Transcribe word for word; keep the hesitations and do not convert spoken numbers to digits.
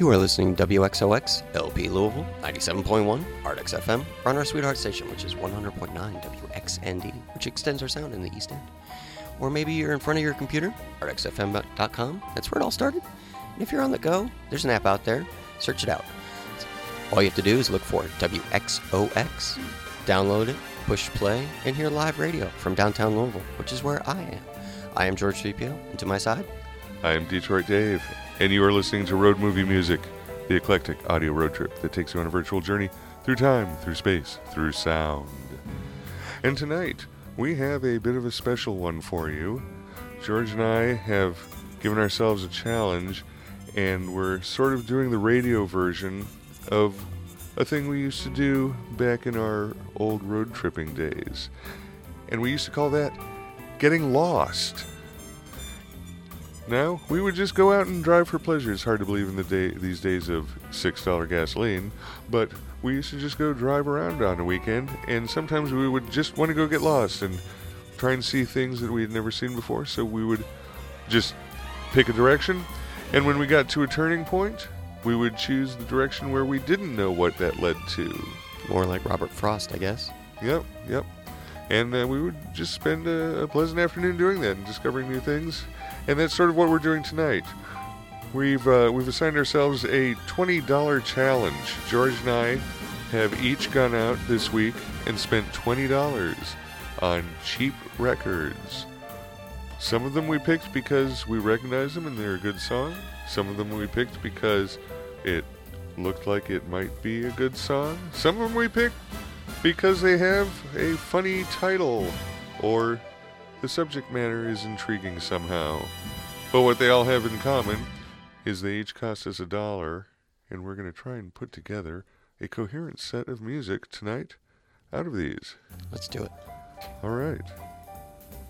You are listening to W X O X, L P Louisville, ninety-seven point one, Ardex F M, or on our sweetheart station, which is one hundred point nine W X N D, which extends our sound in the East End. Or maybe you're in front of your computer, ardex f m dot com, that's where it all started. And if you're on the go, there's an app out there, search it out. All you have to do is look for W X O X, download it, push play, and hear live radio from downtown Louisville, which is where I am. I am George Fipio, and to my side, I am Detroit Dave, and you are listening to Road Movie Music, the eclectic audio road trip that takes you on a virtual journey through time, through space, through sound. And tonight, we have a bit of a special one for you. George and I have given ourselves a challenge, and we're sort of doing the radio version of a thing we used to do back in our old road tripping days. And we used to call that getting lost. Now, we would just go out and drive for pleasure. It's hard to believe in the day these days of six dollar gasoline, but we used to just go drive around on a weekend, and sometimes we would just want to go get lost and try and see things that we had never seen before, so we would just pick a direction, and when we got to a turning point, we would choose the direction where we didn't know what that led to. more like Robert Frost, I guess. Yep, yep. And uh, we would just spend a, a pleasant afternoon doing that and discovering new things. And that's sort of what we're doing tonight. We've uh, we've assigned ourselves a twenty dollars challenge. George and I have each gone out this week and spent twenty dollars on cheap records. Some of them we picked because we recognize them and they're a good song. Some of them we picked because it looked like it might be a good song. Some of them we picked because they have a funny title or the subject matter is intriguing somehow. But what they all have in common is they each cost us a dollar, and we're going to try and put together a coherent set of music tonight out of these. Let's do it. All right.